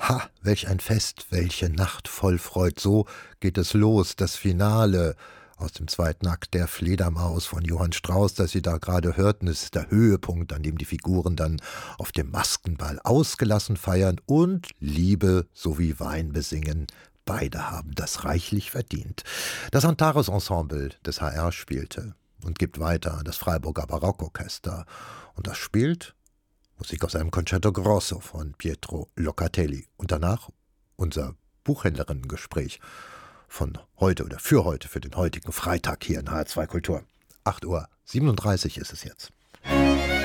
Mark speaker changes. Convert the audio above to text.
Speaker 1: Ha, welch ein Fest, welche Nacht voll Freud. So geht es los, das Finale aus dem zweiten Akt der Fledermaus von Johann Strauss, das Sie da gerade hörten. Es ist der Höhepunkt, an dem die Figuren dann auf dem Maskenball ausgelassen feiern und Liebe sowie Wein besingen. Beide haben das reichlich verdient. Das Antares-Ensemble des HR spielte und gibt weiter an das Freiburger Barockorchester. Und das spielt Musik aus einem Concerto Grosso von Pietro Locatelli. Und danach unser Buchhändlerinnen-Gespräch von heute oder für heute, für den heutigen Freitag hier in HR2 Kultur. 8:37 Uhr ist es jetzt.